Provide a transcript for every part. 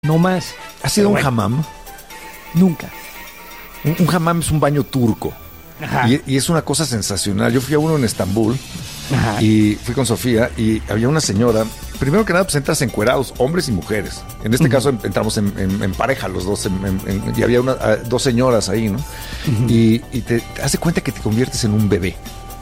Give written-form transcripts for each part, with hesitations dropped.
no más. ¿Has sido Pero un hammam? Nunca. Un hammam es un baño turco. Ajá. Y es una cosa sensacional. Yo fui a uno en Estambul. Ajá. Y fui con Sofía y había una señora. Primero que nada, pues entras encuerados, hombres y mujeres. En este caso entramos en pareja los dos, y había dos señoras ahí, ¿no? Y te hace cuenta que te conviertes en un bebé.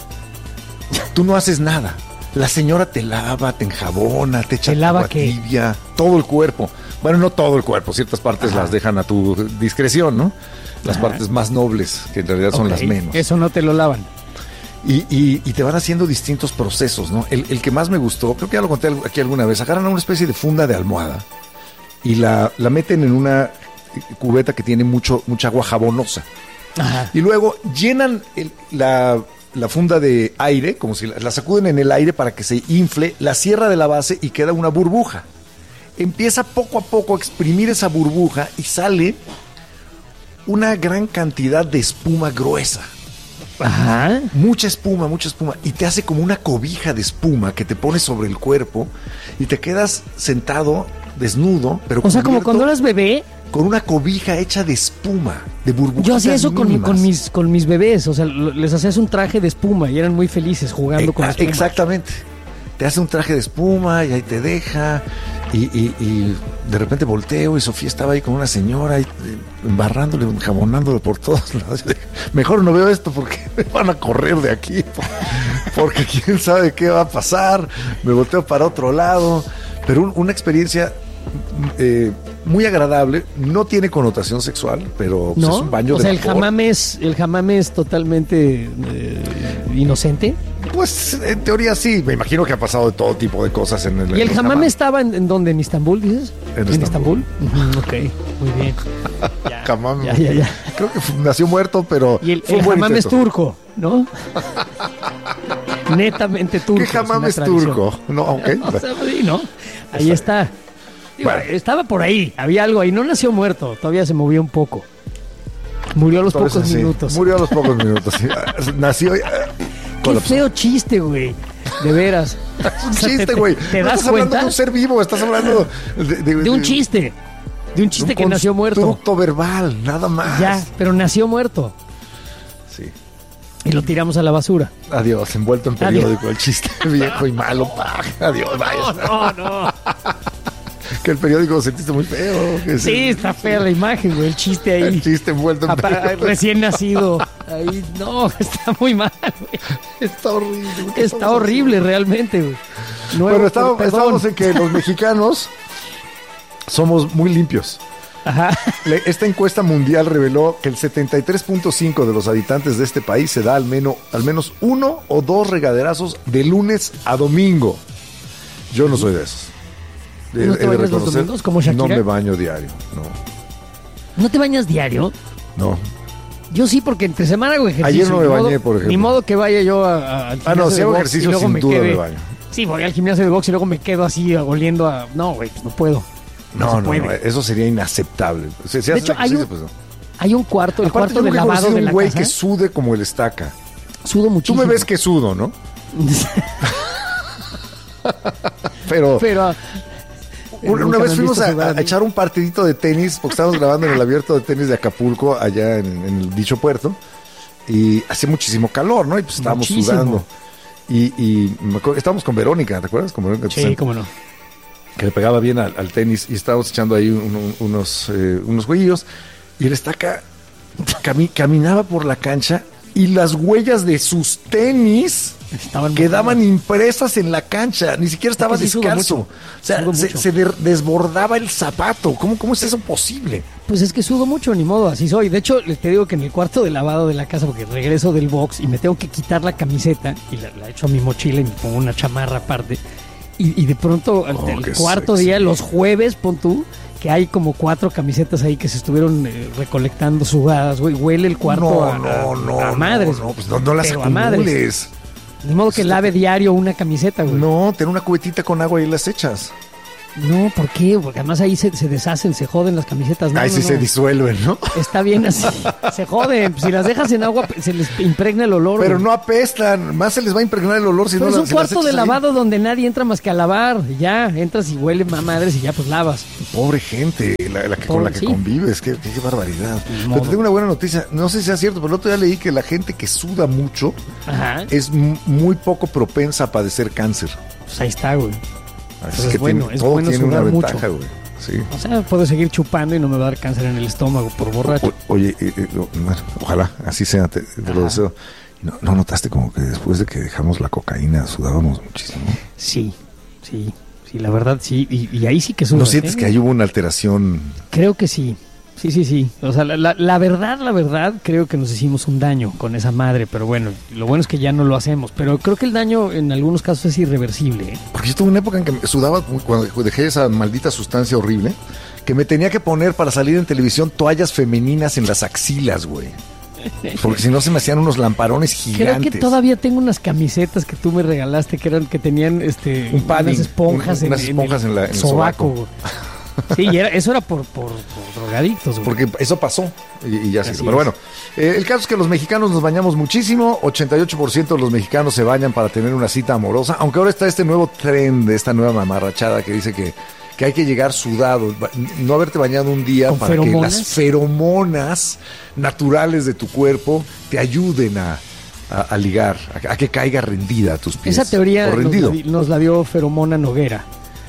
Tú no haces nada. La señora te lava, te enjabona, te echa agua tibia, todo el cuerpo. Bueno, no todo el cuerpo, ciertas partes las dejan a tu discreción, ¿no? Las partes más nobles, que en realidad son las menos. Eso no te lo lavan. Y te van haciendo distintos procesos, ¿no? El que más me gustó, creo que ya lo conté aquí alguna vez, agarran una especie de funda de almohada y la meten en una cubeta que tiene mucha agua jabonosa. Ajá. Y luego llenan la funda de aire, como si la sacuden en el aire para que se infle, la cierra de la base y queda una burbuja. Empieza poco a poco a exprimir esa burbuja y sale una gran cantidad de espuma gruesa. Ajá. Mucha espuma, y te hace como una cobija de espuma que te pones sobre el cuerpo y te quedas sentado, desnudo, pero o sea, como cuando eras bebé. Con una cobija hecha de espuma, de burbujas. Yo hacía eso con mis bebés, o sea, les hacías un traje de espuma y eran muy felices jugando con la espuma. Exactamente. Te hace un traje de espuma y ahí te deja y de repente volteo y Sofía estaba ahí con una señora y embarrándole, jabonándole por todos lados. Mejor no veo esto porque me van a correr de aquí, porque quién sabe qué va a pasar. Me volteo para otro lado, pero una experiencia muy agradable. No tiene connotación sexual, pero pues, ¿no? es un baño o sea, de vapor. el hammam es totalmente inocente. Pues en teoría sí, me imagino que ha pasado de todo tipo de cosas en el. ¿Y el hammam estaba en dónde? ¿En Istambul, dices? ¿En Estambul? Ok, muy bien. Hammam. Ya. Creo que nació muerto, pero. Y el hammam es turco, ¿no? Netamente turco. ¿Qué hammam es turco? No, ok. O sea, sí, ¿no? Ahí está. Digo, Bueno. Estaba por ahí, había algo ahí. No nació muerto, todavía se movía un poco. Murió a los pocos minutos. Murió a los pocos minutos. Sí. Nació. Qué feo chiste, güey. De veras. Es un chiste, güey. ¿Te no das estás cuenta? hablando de un ser vivo, estás hablando de un chiste. De un chiste que nació muerto. Constructo verbal, nada más. Ya, pero nació muerto. Sí. Y lo tiramos a la basura. Adiós, envuelto en periódico. El chiste viejo y malo. Adiós, vaya. No. Que el periódico lo sentiste muy feo. Sí, está fea la imagen, güey. El chiste ahí. El chiste envuelto en periódico. Recién nacido. Ahí, no, está muy mal, güey. Está horrible. Está horrible, realmente, güey. Bueno, estábamos en que los mexicanos somos muy limpios. Ajá. Esta encuesta mundial reveló que el 73.5% de los habitantes de este país se da al menos 1 o 2 regaderazos de lunes a domingo. Yo no soy de esos. ¿No te bañas los domingos como Shakira? No me baño diario, no. ¿No te bañas diario? No. Yo sí, porque entre semana hago ejercicio. Ayer no me bañé, por ejemplo. Ni modo que vaya yo al gimnasio no, si hago box ejercicio y luego sin duda me baño. Sí, voy al gimnasio de box y luego me quedo así oliendo a... No, güey, pues no puedo. No, eso sería inaceptable. De hecho, hay un cuarto, el cuarto de lavado de la casa. Un güey que sude como el estaca. Sudo muchísimo. Tú me ves que sudo, ¿no? Pero una vez fuimos a echar un partidito de tenis, porque estábamos grabando en el abierto de tenis de Acapulco, allá en el dicho puerto, y hacía muchísimo calor, ¿no? Y pues estábamos sudando. Y me acuerdo, estábamos con Verónica, ¿te acuerdas? Con Verónica, sí, cómo no. Que le pegaba bien al tenis, y estábamos echando ahí unos jueguillos, y el estaca caminaba por la cancha y las huellas de sus tenis quedaban impresas en la cancha, ni siquiera estaba descalzo. O sea, se desbordaba el zapato. ¿Cómo es eso posible? Pues es que sudo mucho, ni modo, así soy. De hecho, les te digo que en el cuarto de lavado de la casa, porque regreso del box y me tengo que quitar la camiseta y la echo a mi mochila y me pongo una chamarra aparte. Y de pronto, el cuarto día, los jueves, pon tú, que hay como 4 camisetas ahí que se estuvieron recolectando sudadas, güey. Huele el cuarto a madres. No, pues no las acumules. Ni modo que lave diario una camiseta, güey. No, ten una cubetita con agua y las echas. No, ¿por qué? Porque además ahí se deshacen, se joden las camisetas. No, Ahí sí no. se disuelven, ¿no? Está bien así, se joden. Si las dejas en agua, se les impregna el olor. Pero güey. no apestan, más se les va a impregnar el olor si Pero no es un si las cuarto de echas ahí. lavado donde nadie entra más que a lavar. Ya, entras y huele a madres y ya pues lavas. Pobre gente, con la que Sí. convives, qué barbaridad. Pero modo. te tengo una buena noticia, no sé si sea cierto, pero el otro día leí que la gente que suda mucho Ajá. es muy poco propensa a padecer cáncer. Pues ahí está, güey. Así es que bueno, tiene, es todo bueno tiene una sudar ventaja, mucho. güey. Sí. O sea, puedo seguir chupando y no me va a dar cáncer en el estómago por borracho. Oye, bueno, ojalá así sea, te lo deseo. ¿No notaste como que después de que dejamos la cocaína sudábamos muchísimo? Sí, la verdad sí. Y ahí sí que sudas. ¿No sientes que ahí hubo una alteración? Creo que sí. Sí. O sea, la verdad, creo que nos hicimos un daño con esa madre, pero bueno, lo bueno es que ya no lo hacemos. Pero creo que el daño en algunos casos es irreversible, ¿eh? Porque yo tuve una época en que me sudaba cuando dejé esa maldita sustancia horrible, que me tenía que poner para salir en televisión toallas femeninas en las axilas, güey. Porque si no se me hacían unos lamparones gigantes. Creo que todavía tengo unas camisetas que tú me regalaste que tenían un padding, unas esponjas, unas esponjas en el sobaco. Güey. Sí, eso era por drogadictos, güey. Porque eso pasó y ya se hizo. Así Pero bueno, el caso es que los mexicanos nos bañamos muchísimo. 88% de los mexicanos se bañan para tener una cita amorosa. Aunque ahora está este nuevo tren de esta nueva mamarrachada que dice que hay que llegar sudado, no haberte bañado un día para que las feromonas naturales de tu cuerpo te ayuden a ligar, a que caiga rendida a tus pies. Esa teoría rendido. nos la dio Feromona Noguera.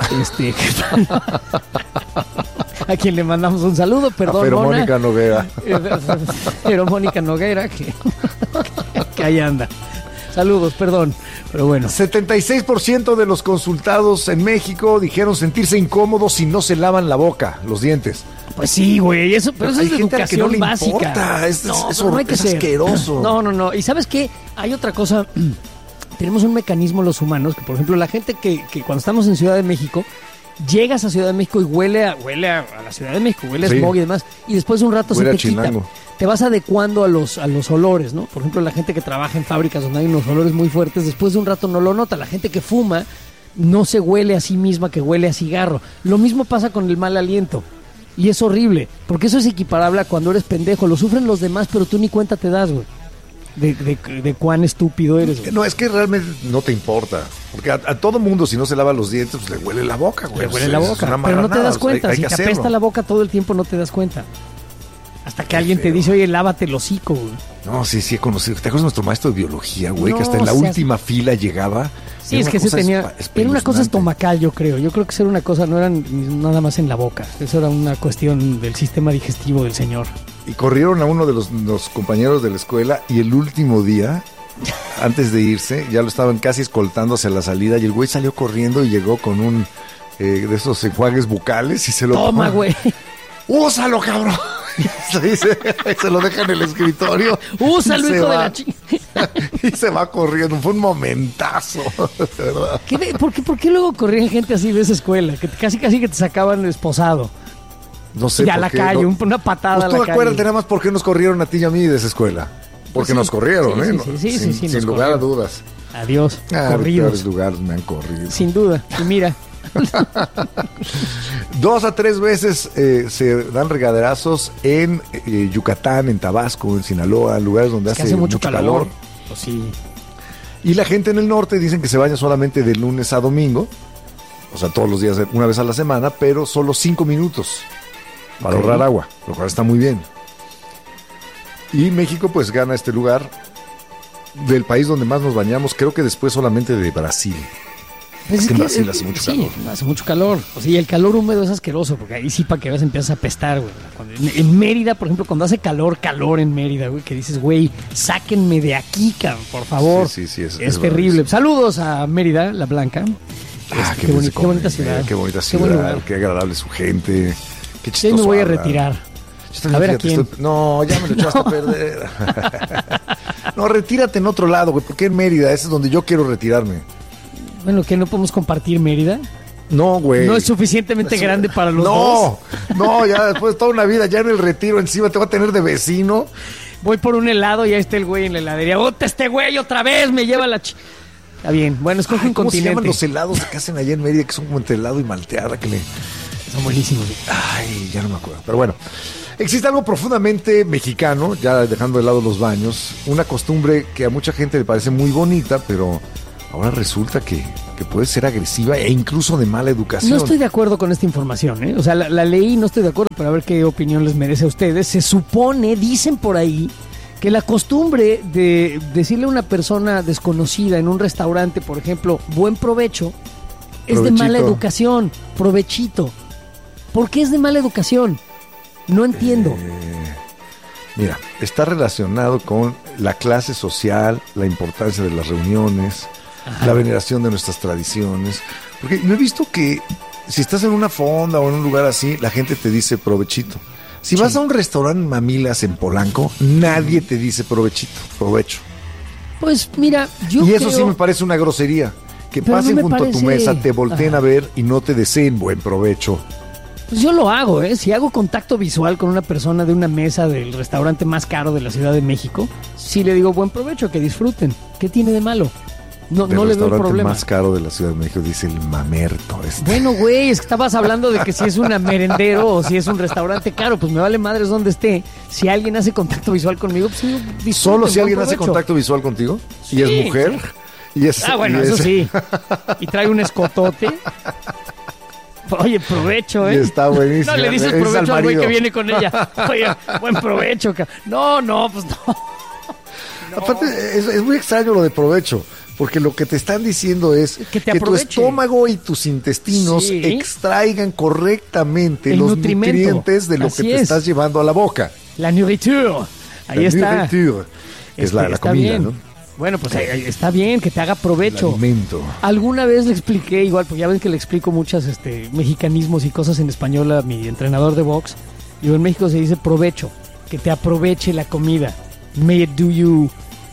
A quien le mandamos un saludo, perdón. Feromónica Noguera. Feromónica Noguera, que ahí anda. Saludos, perdón, pero bueno. 76% de los consultados en México dijeron sentirse incómodos si no se lavan la boca, los dientes. Pues sí, güey, pero eso es de educación básica. Importa. Es asqueroso. No. ¿Y sabes qué? Hay otra cosa. Tenemos un mecanismo los humanos, que por ejemplo la gente que cuando estamos en Ciudad de México, llegas a Ciudad de México y huele a la Ciudad de México, huele a smog y demás, y después de un rato huele se te quita. Chilango. Te vas adecuando a los olores, ¿no? Por ejemplo, la gente que trabaja en fábricas donde hay unos olores muy fuertes, después de un rato no lo nota. La gente que fuma no se huele a sí misma, que huele a cigarro. Lo mismo pasa con el mal aliento. Y es horrible, porque eso es equiparable a cuando eres pendejo. Lo sufren los demás, pero tú ni cuenta te das, güey. De cuán estúpido eres, güey. No, es que realmente no te importa. Porque a todo mundo, si no se lava los dientes, pues le huele la boca, güey. Le huele la boca, pero no te das cuenta. Si te apesta la boca todo el tiempo, no te das cuenta. Hasta que alguien te dice, oye, lávate el hocico, güey. No, sí, he conocido. ¿Te acuerdas de nuestro maestro de biología, güey? Que hasta en la última fila llegaba. Sí, es que se tenía... Era una cosa estomacal, yo creo. Yo creo que eso era una cosa, no era nada más en la boca. Eso era una cuestión del sistema digestivo del señor. Y corrieron a uno de los compañeros de la escuela y el último día, antes de irse, ya lo estaban casi escoltando hacia la salida y el güey salió corriendo y llegó con un de esos enjuagues bucales y se lo... Toma, güey. ¡Úsalo, cabrón! Se lo deja en el escritorio. ¡Úsalo, hijo de la chingada! Y se va corriendo. Fue un momentazo, de verdad. ¿Por qué luego corrían gente así de esa escuela? Que casi que te sacaban esposado. No sé. Y a la calle, una patada pues a la calle. tú acuérdate nada más por qué nos corrieron a ti y a mí de esa escuela. Porque nos corrieron, sí, sin lugar a dudas. Adiós. Corridos. Los lugares me han corrido. Sin duda. Y mira. 2 a 3 veces se dan regaderazos en Yucatán, en Tabasco, en Sinaloa, lugares donde hace mucho calor. Pues sí. Y la gente en el norte dicen que se baña solamente de lunes a domingo, o sea, todos los días, una vez a la semana, pero solo 5 minutos para ahorrar agua, lo cual está muy bien. Y México pues gana este lugar del país donde más nos bañamos, creo que después solamente de Brasil. Pues es que en Brasil hace mucho calor. Sí, hace mucho calor. O sea, y el calor húmedo es asqueroso, porque ahí sí para que veas empiezas a apestar, güey. En Mérida, por ejemplo, cuando hace calor en Mérida, güey, que dices, güey, sáquenme de aquí, cabrón, por favor. Sí, es terrible. Saludos a Mérida, la Blanca. Qué bonita ciudad. Qué bonita ciudad, qué agradable su gente. Qué chistoso. Yo me voy a retirar. A ver, ¿a quién? No, ya me lo echaste a perder. No, retírate en otro lado, güey. ¿Por qué en Mérida? Ese es donde yo quiero retirarme. Bueno, ¿que no podemos compartir Mérida? No, güey. ¿No es suficientemente grande para los dos? No, ya después de toda una vida, ya en el retiro encima te va a tener de vecino. Voy por un helado y ahí está el güey en la heladería. ¡Ota este güey otra vez! Me lleva la Está bien. Bueno, escoge un ¿Cómo se llaman continente. los helados que hacen allá en Mérida, que son como entre helado y malteada? Son buenísimos. Ay, ya no me acuerdo. Pero bueno, existe algo profundamente mexicano, ya dejando de lado los baños, una costumbre que a mucha gente le parece muy bonita, pero ahora resulta que puede ser agresiva e incluso de mala educación. No estoy de acuerdo con esta información, ¿eh? O sea, la leí, no estoy de acuerdo, pero a ver qué opinión les merece a ustedes. Se supone, dicen por ahí, que la costumbre de decirle a una persona desconocida en un restaurante, por ejemplo, buen provecho, es de mala educación. Provechito. ¿Por qué es de mala educación? No entiendo. Mira, está relacionado con la clase social, la importancia de las reuniones, la veneración de nuestras tradiciones. Porque yo he visto que si estás en una fonda o en un lugar así, la gente te dice provechito. Si vas a un restaurante Mamilas en Polanco, nadie te dice provechito, provecho. Pues mira, yo Y eso creo... sí me parece una grosería. Que Pero pasen no me junto a tu parece- mesa, te volteen a ver y no te deseen buen provecho. Pues yo lo hago, ¿eh? Si hago contacto visual con una persona de una mesa del restaurante más caro de la Ciudad de México, sí le digo buen provecho, que disfruten. ¿Qué tiene de malo? No Del le veo el restaurante problema. más caro de la Ciudad de México, dice el Mamerto. Bueno, güey, es que estabas hablando de que si es un merendero o si es un restaurante caro, pues me vale madres donde esté. Si alguien hace contacto visual conmigo, pues sí, disfruten, Solo si buen alguien hace provecho. contacto visual contigo y Sí, es mujer. Y es, Ah, bueno, y eso es- sí. Y trae un escotote. Oye, provecho, ¿eh? Y está buenísimo. No le dices Es provecho al al güey marido. que viene con ella. Oye, buen provecho. No, pues no. Aparte, es muy extraño lo de provecho, porque lo que te están diciendo es Que te tu aproveche. estómago y tus intestinos Sí. extraigan correctamente El los nutrimento. nutrientes de lo Así que te es. estás llevando a la boca. La nourriture. Ahí La está. nourriture, que es la Está comida, bien. ¿no? Bueno, pues ahí está bien que te haga El provecho. alimento. Alguna vez le expliqué, igual, porque ya ven que le explico muchas mexicanismos y cosas en español a mi entrenador de box. Digo, en México se dice provecho, que te aproveche la comida. May it do you,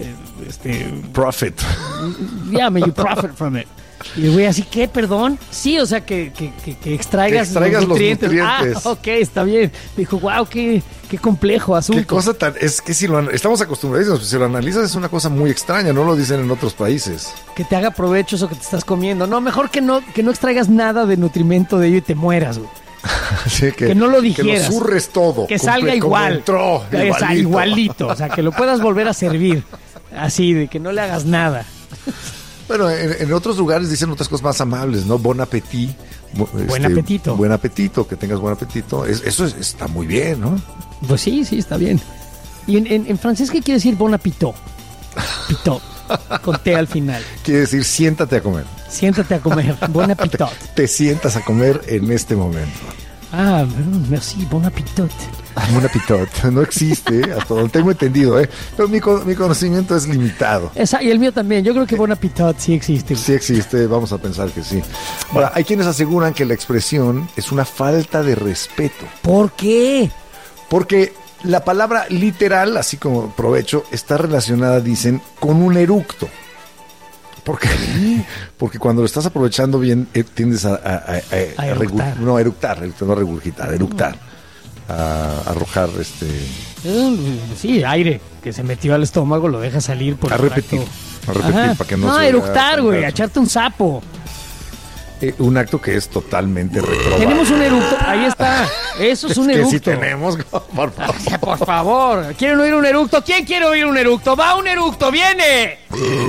Profit. yeah, may you profit from it. Y le voy así, ¿qué? ¿Perdón? Sí, o sea, que extraigas, Que extraigas los nutrientes. Ah, ok, está bien. Dijo, wow, qué complejo asunto. Qué cosa tan... Es que si estamos acostumbrados, si lo analizas es una cosa muy extraña, no lo dicen en otros países. Que te haga provecho eso que te estás comiendo. No, mejor que no extraigas nada de nutrimento de ello y te mueras, güey. Así Que no lo digieras. Que lo zurres todo. Que salga como igual. entró, Igualito. O sea, que lo puedas volver a servir. Así, de que no le hagas nada. Bueno, en otros lugares dicen otras cosas más amables, ¿no? Bon appetit. Buen apetito. Buen apetito, que tengas buen apetito. Está muy bien, ¿no? Pues sí, está bien. Y en francés, ¿qué quiere decir bon appetit? Pitó. Con T al final. Quiere decir, siéntate a comer. Siéntate a comer. Bon appetit. Te sientas a comer en este momento. Ah, merci, bon appetit. Bon appetit. No existe, hasta donde tengo entendido, ¿eh? Pero mi conocimiento es limitado. Y el mío también. Yo creo que bon appetit sí existe. Sí existe, vamos a pensar que sí. Ahora, hay quienes aseguran que la expresión es una falta de respeto. ¿Por qué? Porque la palabra literal, así como provecho, está relacionada, dicen, con un eructo. ¿Por qué? Porque cuando lo estás aprovechando bien, tiendes a eructar. no a eructar, no a regurgitar, eructar. A arrojar Sí, aire que se metió al estómago, lo deja salir por a el repetir, tracto. para que no No, se a vea eructar, tan güey, a gacho. echarte un sapo. Un acto que es totalmente reprobable. Tenemos un eructo, ahí está. Eso es un que eructo. sí tenemos, por favor. Por favor, ¿quieren oír un eructo? ¿Quién quiere oír un eructo? ¡Va un eructo! ¡Viene!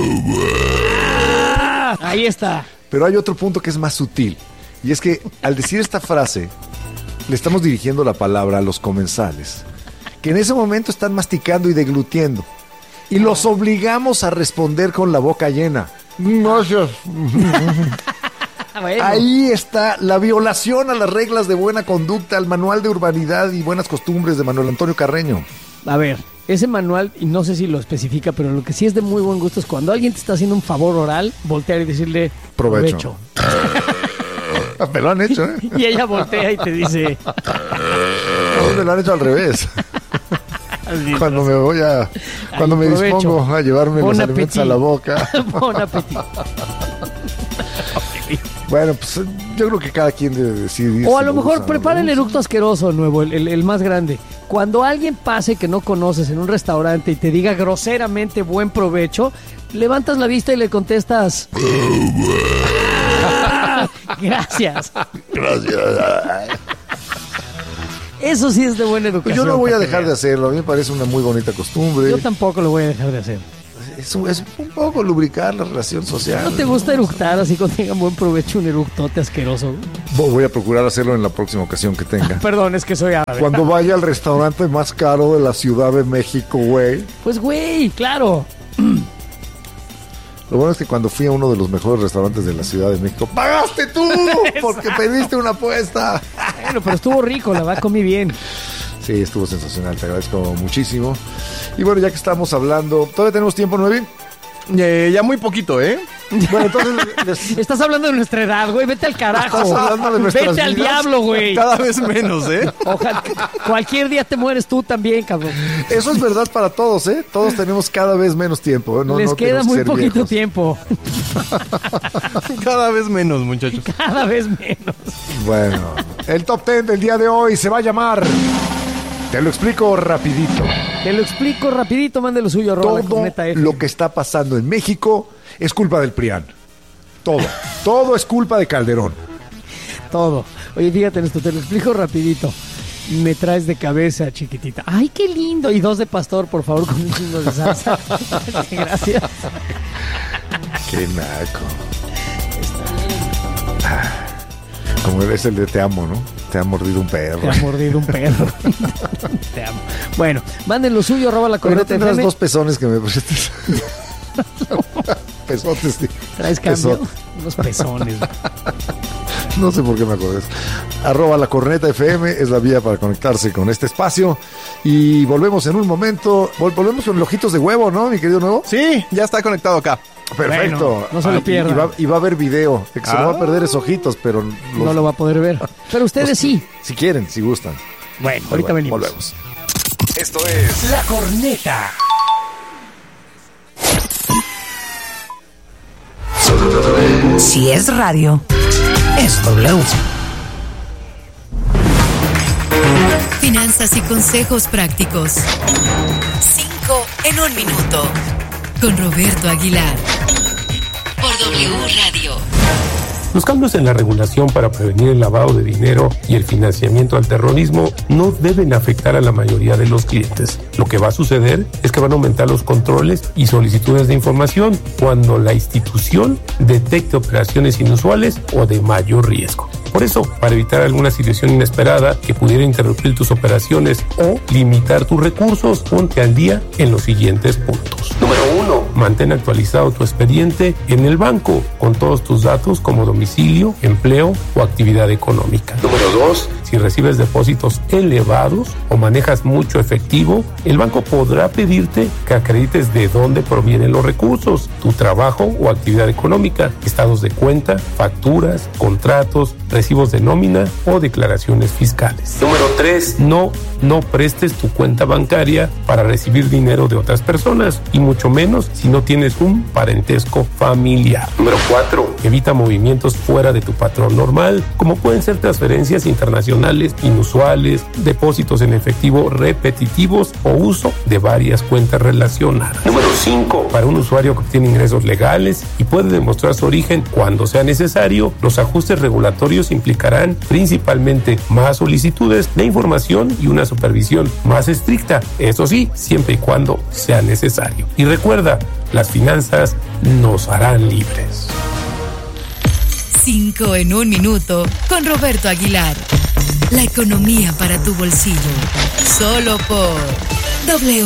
Ah, ahí está. Pero hay otro punto que es más sutil. Y es que al decir esta frase, le estamos dirigiendo la palabra a los comensales, que en ese momento están masticando y deglutiendo. Y los obligamos a responder con la boca llena. Gracias. Bueno, Ahí está la violación a las reglas de buena conducta, al manual de urbanidad y buenas costumbres de Manuel Antonio Carreño. a ver, ese manual, y no sé si lo especifica, pero lo que sí es de muy buen gusto es cuando alguien te está haciendo un favor oral, voltear y decirle Provecho. Me lo han hecho, ¿eh? Y ella voltea y te dice... Me lo han hecho al revés. Cuando me voy a... Cuando me provecho. dispongo a llevarme Bon los alimentos appetit. a la boca. Bon appetit. Bueno, pues yo creo que cada quien debe decidir. O a si lo mejor usa o prepara no el usa. eructo asqueroso nuevo, el más grande. Cuando alguien pase que no conoces en un restaurante y te diga groseramente buen provecho, levantas la vista y le contestas... Gracias. Eso sí es de buena educación. Yo no voy a dejar de hacerlo, a mí me parece una muy bonita costumbre. Yo tampoco lo voy a dejar de hacer. Es un poco lubricar la relación social. ¿No te gusta eructar así cuando tengan buen provecho un eructote asqueroso? Voy a procurar hacerlo en la próxima ocasión que tenga. Perdón, es que soy árabe. Cuando vaya al restaurante más caro de la Ciudad de México, güey. Pues güey, claro. Lo bueno es que cuando fui a uno de los mejores restaurantes de la Ciudad de México, ¡pagaste tú! Porque pediste una apuesta. Bueno, pero estuvo rico, la verdad comí bien. Sí, estuvo sensacional, te agradezco muchísimo. Y bueno, ya que estamos hablando, ¿todavía tenemos tiempo, Nuevi? Ya muy poquito, ¿eh? Bueno, entonces... Estás hablando de nuestra edad, güey, vete al carajo. Estás hablando de nuestras Vete al vidas. diablo, güey. Cada vez menos, ¿eh? Ojalá, cualquier día te mueres tú también, cabrón. Eso es verdad para todos, ¿eh? Todos tenemos cada vez menos tiempo. Les queda tenemos que muy ser poquito viejos. tiempo. Cada vez menos, muchachos. Cada vez menos. Bueno, el top 10 del día de hoy se va a llamar... Te lo explico rapidito. Te lo explico rapidito, mande lo suyo, arroba la Todo corneta F. lo que está pasando en México es culpa del PRIAN. Todo es culpa de Calderón. Todo. Oye, fíjate en esto, te lo explico rapidito. Me traes de cabeza, chiquitita. ¡Ay, qué lindo! Y 2 de pastor, por favor, con un chingo de salsa. Gracias. Qué naco. Como es el de te amo, ¿no? Te ha mordido un perro. Te ha mordido un perro. Te amo. Bueno, manden lo suyo, arroba la Pero no corneta tendrás FM. 2 pezones que me prestes. Pesotes, sí. ¿Traes cambio? Pesot. Unos pezones. No sé por qué me acuerdo de eso. Arroba la corneta FM es la vía para conectarse con este espacio. Y volvemos en un momento. Volvemos con ojitos de huevo, ¿no, mi querido Nuevo? Sí, ya está conectado acá. Perfecto. Bueno, no se lo pierda. Y va a haber video. Se lo va a perder esos ojitos, pero... No lo va a poder ver. Pero ustedes sí. Si quieren, si gustan. Bueno, ahorita venimos. Volvemos. Esto es La Corneta. Si es radio, es W. Finanzas y consejos prácticos. 5 en 1 minuto. Con Roberto Aguilar. Por W Radio. Los cambios en la regulación para prevenir el lavado de dinero y el financiamiento al terrorismo no deben afectar a la mayoría de los clientes. Lo que va a suceder es que van a aumentar los controles y solicitudes de información cuando la institución detecte operaciones inusuales o de mayor riesgo. Por eso, para evitar alguna situación inesperada que pudiera interrumpir tus operaciones o limitar tus recursos, ponte al día en los siguientes puntos. Número 1. Mantén actualizado tu expediente en el banco con todos tus datos como domicilio, empleo o actividad económica. Número 2. Si recibes depósitos elevados o manejas mucho efectivo, el banco podrá pedirte que acredites de dónde provienen los recursos, tu trabajo o actividad económica, estados de cuenta, facturas, contratos, recibos de nómina o declaraciones fiscales. Número 3. No prestes tu cuenta bancaria para recibir dinero de otras personas y mucho menos si no tienes un parentesco familiar. Número 4. Evita movimientos fuera de tu patrón normal, como pueden ser transferencias internacionales inusuales, depósitos en efectivo repetitivos o uso de varias cuentas relacionadas. Número 5. Para un usuario que obtiene ingresos legales y puede demostrar su origen cuando sea necesario, los ajustes regulatorios implicarán principalmente más solicitudes de información y una supervisión más estricta, eso sí, siempre y cuando sea necesario. Y recuerda, las finanzas nos harán libres. 5 en 1 minuto con Roberto Aguilar. La economía para tu bolsillo. Solo por W.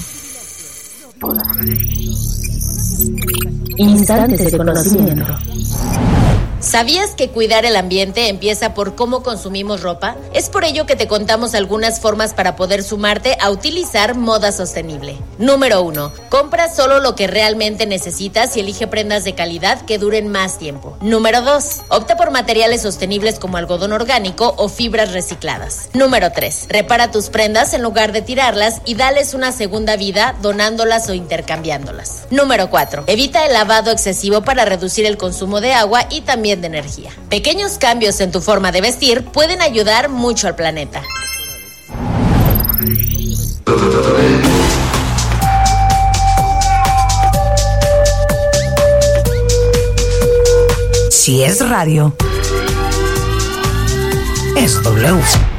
Instantes de conocimiento. ¿Sabías que cuidar el ambiente empieza por cómo consumimos ropa? Es por ello que te contamos algunas formas para poder sumarte a utilizar moda sostenible. Número 1. Compra solo lo que realmente necesitas y elige prendas de calidad que duren más tiempo. Número 2. Opta por materiales sostenibles como algodón orgánico o fibras recicladas. Número 3. Repara tus prendas en lugar de tirarlas y dales una segunda vida donándolas o intercambiándolas. Número 4. Evita el lavado excesivo para reducir el consumo de agua y también de energía. Pequeños cambios en tu forma de vestir pueden ayudar mucho al planeta. Si es radio, es W.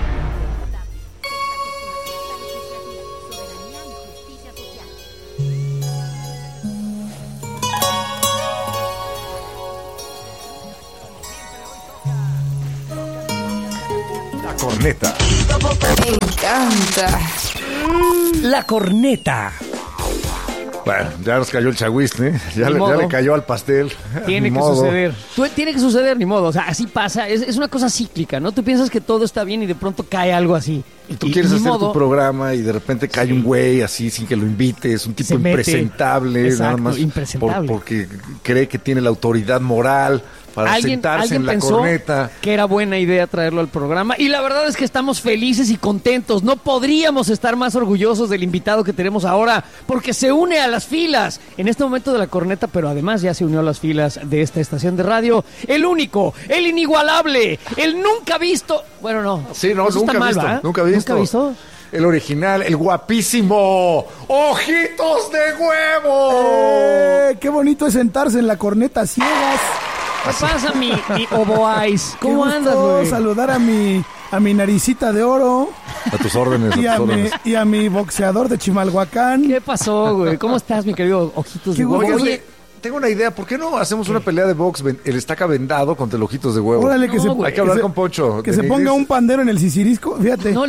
La corneta. Me encanta. La corneta. Bueno, ya nos cayó el chagüiste, ¿eh? Ya le cayó al pastel. Tiene Ni que modo. suceder. Tiene que suceder, ni modo. O sea, así pasa. Es una cosa cíclica, ¿no? Tú piensas que todo está bien y de pronto cae algo así. Y tú quieres ni hacer modo, tu programa y de repente cae un güey así sin que lo invites, un tipo Se mete. impresentable, Exacto, nada más impresentable. porque cree que tiene la autoridad moral para sentarse en la pensó corneta. que era buena idea traerlo al programa y la verdad es que estamos felices y contentos. No podríamos estar más orgullosos del invitado que tenemos ahora porque se une a las filas en este momento de la corneta, pero además ya se unió a las filas de esta estación de radio. El único, el inigualable, el nunca visto. Bueno, no. Sí, no, eso nunca está mal, visto, ¿verdad? nunca visto. ¿Nunca visto? El original, el guapísimo Ojitos de Huevo. Qué bonito es sentarse en la corneta ciegas. ¿Qué pasa, mi Obo Eyes? ¿Cómo Qué andas, gusto güey? saludar a mi naricita de oro A tus órdenes, y a a, tus mi, órdenes. y a mi boxeador de Chimalhuacán. ¿Qué pasó, güey? ¿Cómo estás, mi querido Ojitos Qué de Huevo? gusto. Oye, tengo una idea, ¿por qué no hacemos una pelea de box, el estaca vendado contra el Ojitos de Huevo? Órale, que No, se, güey. Hay que hablar se- con Poncho. Que se ponga un pandero en el sisirisco, fíjate. No, Y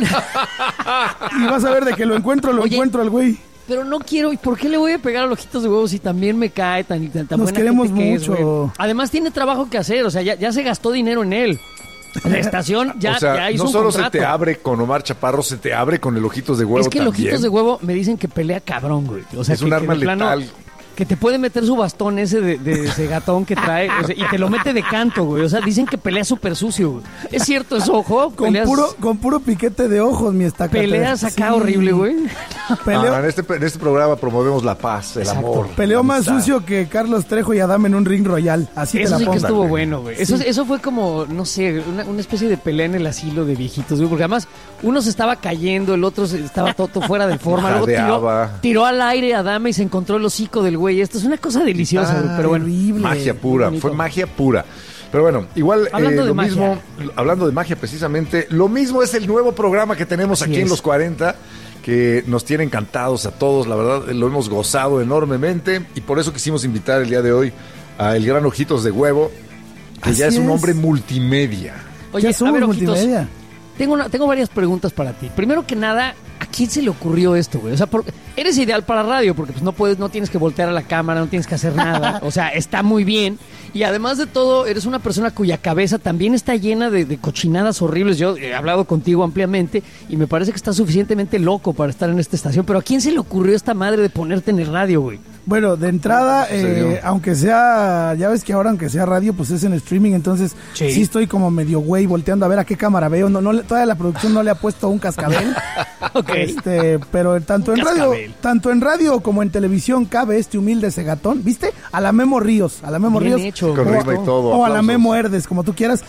vas a ver de que lo encuentro Oye, encuentro al güey. pero no quiero. ¿Y por qué le voy a pegar a los Ojitos de Huevo si también me cae tan Nos buena queremos gente que es, mucho. güey? Además tiene trabajo que hacer, o sea, ya se gastó dinero en él. La estación ya, o sea, ya hizo no un solo contrato. se te abre con Omar Chaparro, se te abre con el Ojitos de Huevo Es que el también. Ojitos de Huevo me dicen que pelea cabrón, güey. O sea, Es un arma de plano, letal. que te puede meter su bastón ese de ese gatón que trae o sea, y te lo mete de canto, güey. O sea, dicen que pelea súper sucio, güey. ¿Es cierto eso, ojo? Con puro piquete de ojos, mi estaca. Peleas acá Sí. horrible, güey. Peleó, En este programa promovemos la paz, el Exacto. amor. peleó la más amistad. sucio que Carlos Trejo y Adam en un ring royal. Así te Eso la sí que pongo. estuvo güey. bueno, güey. Eso fue como, no sé, una especie de pelea en el asilo de viejitos, güey. Porque además uno se estaba cayendo, el otro estaba todo fuera de forma. Luego Jadeaba. tiró al aire a Dama y se encontró el hocico del güey. Esto es una cosa deliciosa, güey. Pero bueno. Horrible. Magia pura, bonito. fue magia pura. Pero bueno, igual Hablando de lo magia. mismo, hablando de magia precisamente, lo mismo es el nuevo programa que tenemos Así aquí en es. Los 40, que nos tiene encantados a todos, la verdad, lo hemos gozado enormemente y por eso quisimos invitar el día de hoy a el gran Ojitos de Huevo, que ya Así es un es. hombre multimedia. Oye, Ya somos a ver, Ojitos, multimedia. tengo varias preguntas para ti. Primero que nada, ¿a quién se le ocurrió esto, güey? O sea, eres ideal para radio porque pues no tienes que voltear a la cámara, no tienes que hacer nada. O sea, está muy bien. Y además de todo, eres una persona cuya cabeza también está llena de cochinadas horribles. Yo he hablado contigo ampliamente y me parece que estás suficientemente loco para estar en esta estación. Pero ¿a quién se le ocurrió esta madre de ponerte en el radio, güey? Bueno, de entrada, sucedió? aunque sea, ya ves que ahora aunque sea radio, pues es en streaming, entonces Sí. sí, estoy como medio güey volteando a ver a qué cámara veo. Todavía la producción no le ha puesto un cascabel. Ok. Pero tanto Un en radio, cascabel. tanto en radio como en televisión cabe este humilde cegatón, ¿viste? A la Memo Ríos, Bien Ríos. hecho, Con güey. ritmo y todo. O a la aplausos. Memo Herdes, como tú quieras.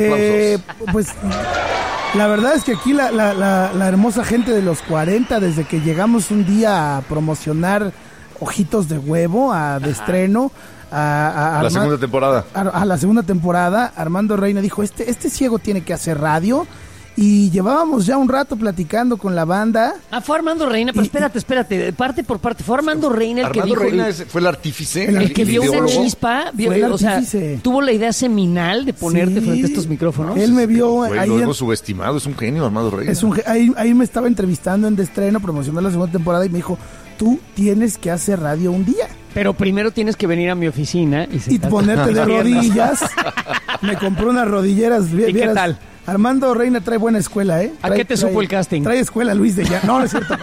Pues la verdad es que aquí la hermosa gente de los 40, desde que llegamos un día a promocionar Ojitos de Huevo, de estreno, a La segunda temporada. a la segunda temporada, Armando Reina dijo, este ciego tiene que hacer radio. Y llevábamos ya un rato platicando con la banda. Ah, fue Armando Reina, pero espérate, parte por parte. Fue Armando Reina el Armando que dijo... Reina fue el artífice. El El que vio una ideólogo. chispa, Fue el o sea, artífice. tuvo la idea seminal de ponerte Sí, frente a estos micrófonos. Él me vio Güey, ahí. lo hemos subestimado, es un genio Armando Reina. Ahí me estaba entrevistando en de estreno, promocionando la segunda temporada y me dijo, tú tienes que hacer radio un día. Pero primero tienes que venir a mi oficina y, Y sentarte ponerte en de mis piernas. rodillas. Me compré unas rodilleras. ¿Y qué vieras. tal? Armando Reina trae buena escuela, ¿eh? ¿A qué te supo el casting? Trae escuela Luis de ya. No, no es cierto.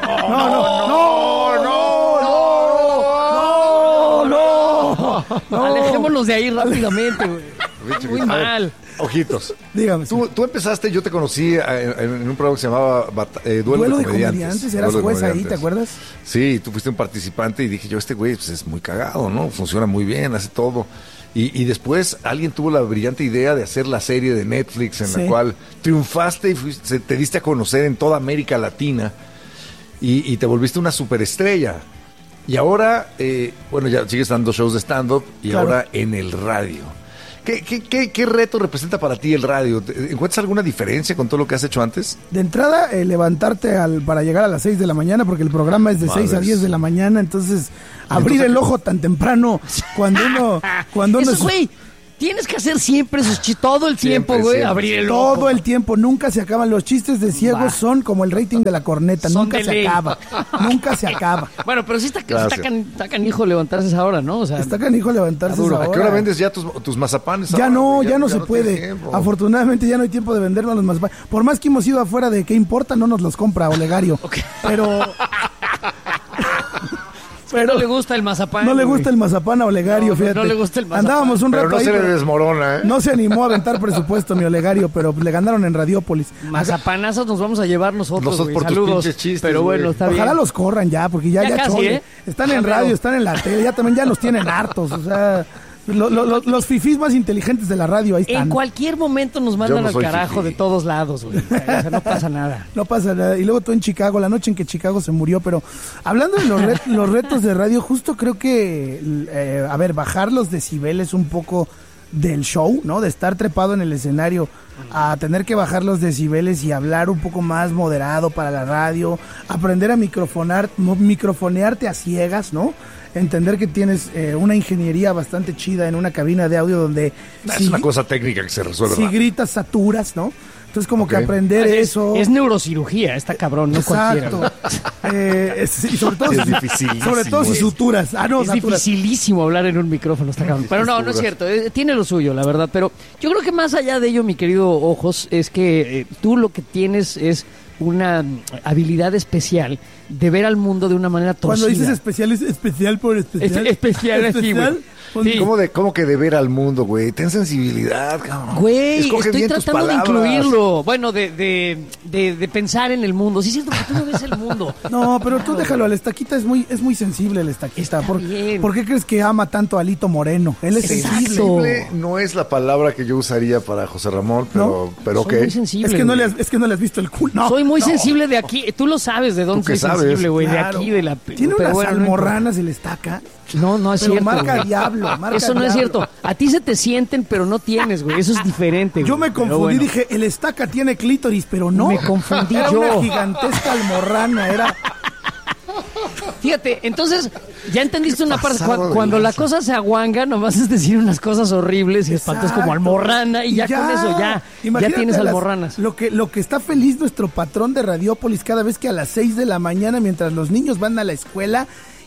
No. Alejémonos de ahí rápidamente, güey. Muy A ver, mal. Ojitos. Dígame. Tú empezaste, yo te conocí en un programa que se llamaba Duelo de Comediantes. Eras Duelo de juez ahí, Comediantes. ¿te acuerdas? Sí, tú fuiste un participante y dije yo, este güey pues, es muy cagado, ¿no? Funciona muy bien, hace todo. Y después alguien tuvo la brillante idea de hacer la serie de Netflix en Sí. la cual triunfaste y te diste a conocer en toda América Latina. y te volviste una superestrella. Y ahora, bueno, ya sigues dando shows de stand-up y Claro. ahora en el radio. ¿Qué reto representa para ti el radio? ¿Encuentras alguna diferencia con todo lo que has hecho antes? De entrada, levantarte para llegar a las 6 de la mañana, porque el programa es de 6 a Madres. 10 de la mañana, entonces abrir el ojo tan temprano cuando uno Eso, es- güey, tienes que hacer siempre esos chistes, todo el tiempo, Siempre, güey, siempre. abrir el ojo. todo el tiempo, nunca se acaban. Los chistes de ciegos Va. son como el rating de la corneta, Son nunca de se ley. acaba, nunca se acaba. Bueno, pero sí está Gracias. canijo levantarse a esa hora, ¿no? O sea, Está canijo levantarse Está duro. esa ¿A qué hora. hora vendes ya tus mazapanes? Ya ahora, no, güey? ya no se tienes puede. tiempo. Afortunadamente ya no hay tiempo de vendernos los mazapanes. Por más que hemos ido afuera de qué importa, no nos los compra Olegario. Pero no le gusta el mazapán. no le güey. gusta el mazapán a Olegario, No, fíjate. no le gusta el mazapán. Andábamos un Pero rato no ahí, se le pero desmorona, ¿eh? no se animó a aventar presupuesto mi Olegario, pero le ganaron en Radiópolis. Mazapanazos nos vamos a llevar nosotros, Nosotros güey. por tus Saludos. pinches chistes, pero bueno, güey. está Ojalá bien. los corran ya, porque ya Ya casi, chole. ¿eh? Están en Ya radio, veo. están en la tele, ya también ya nos tienen hartos. O sea, los fifís más inteligentes de la radio ahí están. En cualquier momento nos mandan Yo no al soy carajo fifí. de todos lados, güey. O sea, no pasa nada. No pasa nada. Y luego tú en Chicago, la noche en que Chicago se murió. Pero hablando de los retos de radio, justo creo que, bajar los decibeles un poco del show, ¿no? De estar trepado en el escenario a tener que bajar los decibeles y hablar un poco más moderado para la radio, aprender a microfonearte a ciegas, ¿no? Entender que tienes una ingeniería bastante chida en una cabina de audio donde Es una cosa técnica que se resuelve. si rápido. gritas, saturas, ¿no? Entonces como que Ok. aprender eso... Es neurocirugía, está cabrón, no cualquiera. Exacto. güey. Y sobre todo, Sí, es dificilísimo, sobre todo si güey. suturas. Ah, no, Es saturas. dificilísimo hablar en un micrófono, está cabrón. Pero no es cierto, tiene lo suyo, la verdad. Pero yo creo que más allá de ello, mi querido Ojos, es que tú lo que tienes es una habilidad especial de ver al mundo de una manera torcida. Cuando dices especial, es especial por especial. Especial, así, güey. Sí. ¿Cómo que de ver al mundo, güey? Ten sensibilidad, cabrón. Güey, Escoge estoy bien tus tratando de palabras. incluirlo. Bueno, de pensar en el mundo. Sí, es cierto que tú no ves el mundo. No, pero tú déjalo, el Estaquita es muy sensible, el Estaquita. Está bien. ¿Por qué crees que ama tanto a Alito Moreno? Él es Exacto. sensible. Sensible no es la palabra que yo usaría para José Ramón, pero ok. Soy muy sensible. Es que no güey. le has visto el culo. No, Soy muy no. sensible de aquí. Tú lo sabes de dónde ¿Tú qué soy sabes? sensible, güey. Claro. De aquí, de la. Tiene pero unas bueno, no almorranas el Estaca. No es Pero cierto. marca güey. diablo, marca Eso no es diablo. cierto. A ti se te sienten, pero no tienes, güey. Eso es diferente. Yo güey. me Pero confundí, bueno. dije, el Estaca tiene clítoris, pero no. Me confundí era yo. una gigantesca almorrana, era... Fíjate, entonces, ya entendiste una parte. pasado de Cuando la lanza. cosa se aguanga, nomás es decir unas cosas horribles y espantas Exacto. como almorrana y ya con eso ya Imagínate tienes las- almorranas. Lo que está feliz nuestro patrón de Radiópolis cada vez que a las 6 de la mañana, mientras los niños van a la escuela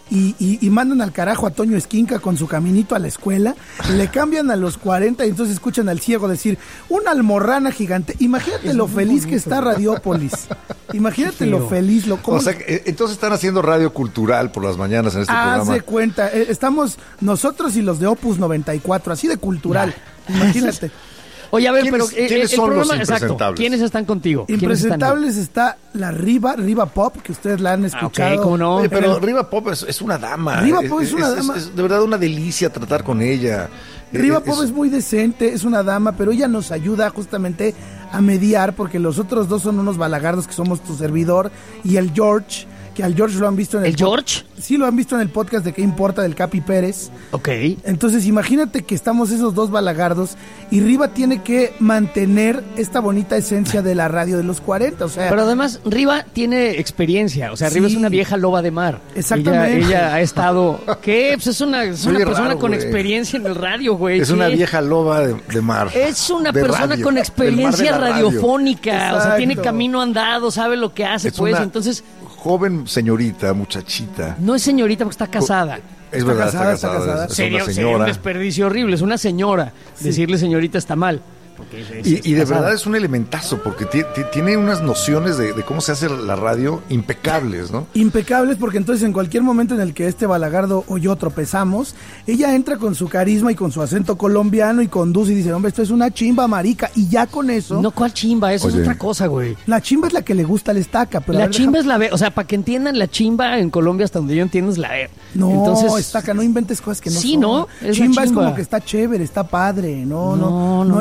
y mandan al carajo a Toño Esquinca con su caminito a la escuela, le cambian a los 40 y entonces escuchan al ciego decir, una almorrana gigante. Imagínate lo feliz que está Radiópolis. Imagínate lo feliz, O sea, entonces están haciendo radio cultural por las mañanas en este Haz programa. de cuenta, estamos nosotros y los de Opus 94, así de cultural. Imagínate. Oye, a ver, ¿Quiénes- pero quiénes el son los programa, exacto, impresentables? ¿quiénes están contigo? ¿Quiénes están ahí? Impresentables está la Riva Pop, que ustedes la han escuchado. ok, cómo no. Oye, pero Riva Pop es una dama. Riva Pop es una dama. Es de verdad una delicia tratar con ella. Riva Pop es muy decente, es una dama, pero ella nos ayuda justamente a mediar, porque los otros dos son unos balagardos que somos tu servidor y el George, que al George lo han visto en ¿El George? Sí, lo han visto en el podcast de ¿Qué importa? Del Capi Pérez. Ok. Entonces imagínate que estamos esos dos balagardos y Riva tiene que mantener esta bonita esencia de la radio de los 40, o sea... Pero además, Riva tiene experiencia. O sea, Riva Sí. es una vieja loba de mar. Exactamente. Ella ha estado... ¿Qué? Pues es una Oye, persona raro, con güey. experiencia en el radio, güey. Es una ¿Qué? vieja loba de mar. Es una De persona radio, con del mar de experiencia la radio. radiofónica. O sea, Exacto. tiene camino andado, sabe lo que hace, Es pues. una Entonces, joven señorita, muchachita. no es señorita porque está casada. Es verdad, está casada, casada. está casada. Es una Sería un señora. desperdicio horrible. Es una señora. Decirle señorita está mal. Porque Y de casada. verdad es un elementazo, porque tiene unas nociones de cómo se hace la radio impecables, ¿no? Impecables, porque entonces en cualquier momento en el que este balagardo o yo tropezamos, ella entra con su carisma y con su acento colombiano y conduce y dice, hombre, esto es una chimba marica, y ya con eso, No, ¿cuál chimba? Eso Oye. es otra cosa, güey. la chimba es la que le gusta al Estaca, pero a La ver, chimba déjame- es la B. O sea, para que entiendan, la chimba en Colombia, hasta donde yo entiendo, es la B. No, Entonces, Estaca, no inventes cosas que no Sí, son. ¿no? Es la Chimba es chimba. como que está chévere, está padre, no No, es la chimba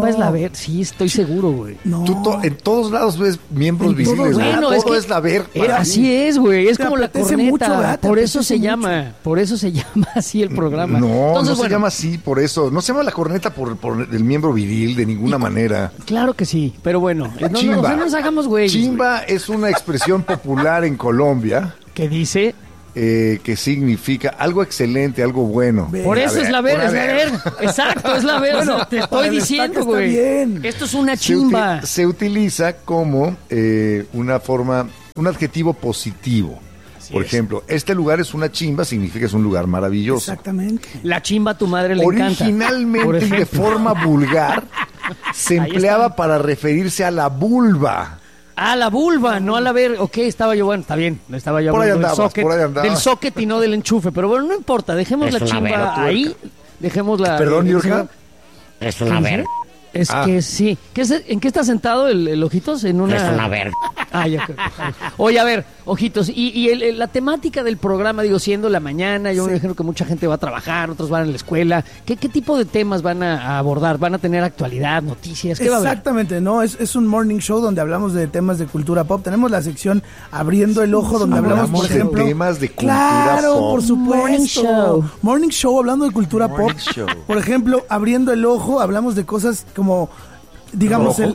chimba es la ver. Sí, estoy seguro, güey. No. En todos lados ves miembros visibles. todos, ¿verdad? bueno, Todo es que- es la ver. Así es, güey. Es Te como la apetece corneta. mucho, ¿verdad? Te Por eso apetece se mucho. llama. Por eso se llama así el programa. No, Entonces, no se bueno, llama así por eso. No se llama la corneta por el miembro viril de ninguna manera. Claro que sí, pero bueno. Chimba. No nos hagamos güey. Chimba es una expresión popular en Colombia Que dice. que significa algo excelente, algo bueno. Por eso es la ver, una es la ver. Exacto, es la ver. Bueno, O sea, te para estoy el diciendo, destaque está güey. bien. Esto es una Se chimba. se utiliza como una forma, un adjetivo positivo. Por ejemplo, este lugar es una chimba, significa que es un lugar maravilloso. Exactamente. La chimba a tu madre le encanta. Por Originalmente y de ejemplo. forma vulgar se Ahí empleaba está. para referirse a la vulva. Ah, la vulva, no a la ver. Ok, estaba yo, bueno, está bien. Estaba yo Por ahí hablando del andabas, socket. por ahí andabas. Del socket y no del enchufe. Pero bueno, no importa. Dejemos la chimba ahí. Dejemos la. Perdón, ¿cómo se Niurka. llama? Es una verga. Es Ah. que sí. ¿En qué está sentado el Ojitos? En una... Es una verga. Ah, ya. Oye, a ver, Ojitos, y la temática del programa, digo, siendo la mañana, yo me imagino que mucha gente va a trabajar, otros van a la escuela. ¿Qué tipo de temas van a abordar? ¿Van a tener actualidad, noticias? ¿Qué va a haber? Exactamente, no, es un morning show donde hablamos de temas de cultura pop. Tenemos la sección Abriendo el Ojo, donde hablamos, por de ejemplo, temas de cultura claro, pop. por supuesto. Morning show hablando de cultura Morning pop. show. Por ejemplo, Abriendo el Ojo, hablamos de cosas como digamos ¿Rojo?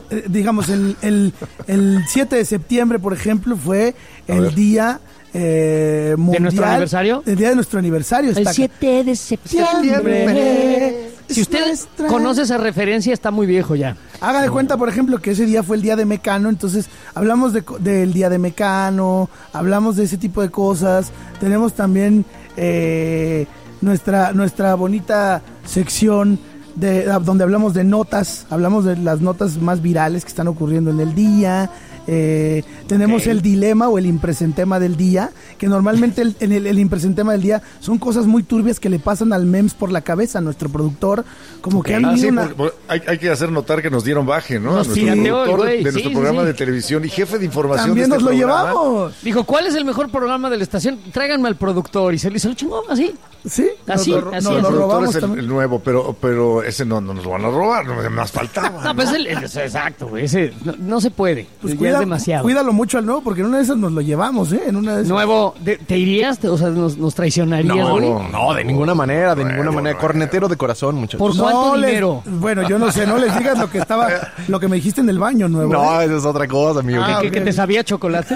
el 7 de septiembre, por ejemplo, fue el día mundial, nuestro aniversario? El día de nuestro aniversario. El está 7 de septiembre. Si usted conoce esa referencia, está muy viejo ya. Haga de cuenta, por ejemplo, que ese día fue el día de Mecano, entonces hablamos del día de Mecano, hablamos de ese tipo de cosas. Tenemos también nuestra bonita sección donde hablamos de notas, hablamos de las notas más virales que están ocurriendo en el día. Tenemos el dilema o el impresentema del día, que normalmente el impresentema del día son cosas muy turbias que le pasan al MEMS por la cabeza a nuestro productor, como que han vivido una... hay que hacer notar que nos dieron baje, ¿no? Nos A nuestro pirateó, productor güey. de Sí, nuestro sí, programa sí. de televisión y jefe de información También de nos este lo programa. llevamos. Dijo, ¿cuál es el mejor programa de la estación? Tráiganme al productor. Y se lo chingó así. Sí, Así, nos así lo es. El productor robamos es el también. nuevo, pero ese no nos lo van a robar, no más faltaba. No, pues exacto, güey. Ese no se puede. Pues ya es demasiado. Cuídalo mucho al nuevo, porque en una de esas nos lo llevamos, ¿eh? En una de esas. Nuevo, ¿te irías? O sea, ¿nos traicionarías, güey? No, de ninguna manera, de ninguna manera. Cornetero de corazón, muchachos. ¿Por cuánto No les- dinero? Bueno, yo no sé, no les digas lo que me dijiste en el baño, nuevo. No, ¿eh? esa es otra cosa, amigo. ¿Que, Ah, que ok. te sabía chocolate?